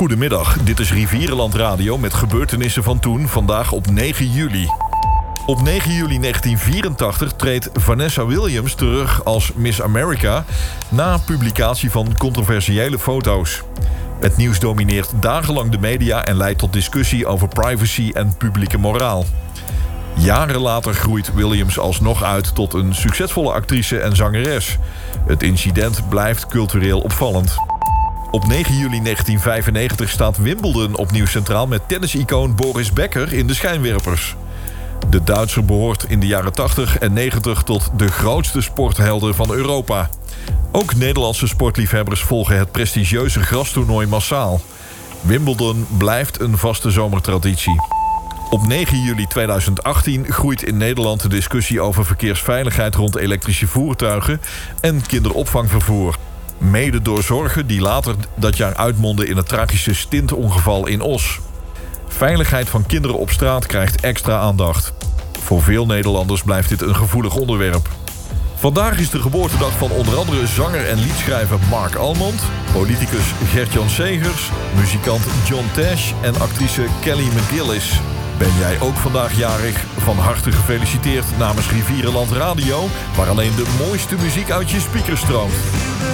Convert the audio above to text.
Goedemiddag, dit is Rivierenland Radio met gebeurtenissen van toen, vandaag op 9 juli. Op 9 juli 1984 treedt Vanessa Williams terug als Miss America na publicatie van controversiële foto's. Het nieuws domineert dagenlang de media en leidt tot discussie over privacy en publieke moraal. Jaren later groeit Williams alsnog uit tot een succesvolle actrice en zangeres. Het incident blijft cultureel opvallend. Op 9 juli 1995 staat Wimbledon opnieuw centraal met tennisicoon Boris Becker in de schijnwerpers. De Duitser behoort in de jaren 80 en 90 tot de grootste sporthelden van Europa. Ook Nederlandse sportliefhebbers volgen het prestigieuze grastoernooi massaal. Wimbledon blijft een vaste zomertraditie. Op 9 juli 2018 groeit in Nederland de discussie over verkeersveiligheid rond elektrische voertuigen en kinderopvangvervoer. Mede door zorgen die later dat jaar uitmonden in het tragische stintongeval in Os. Veiligheid van kinderen op straat krijgt extra aandacht. Voor veel Nederlanders blijft dit een gevoelig onderwerp. Vandaag is de geboortedag van onder andere zanger en liedschrijver Mark Almond, politicus Gert-Jan Segers, muzikant John Tesh en actrice Kelly McGillis. Ben jij ook vandaag jarig? Van harte gefeliciteerd namens Rivierenland Radio, waar alleen de mooiste muziek uit je speakers stroomt.